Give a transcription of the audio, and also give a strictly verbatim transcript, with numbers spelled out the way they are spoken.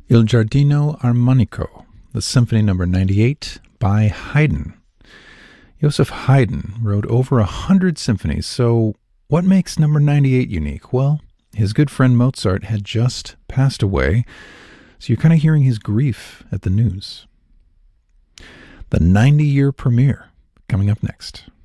Il Giardino Armonico, the Symphony Number ninety-eight by Haydn. Joseph Haydn wrote over a hundred symphonies, so what makes number ninety-eight unique? Well, his good friend Mozart had just passed away, so you're kind of hearing his grief at the news. The ninety-year premiere coming up next.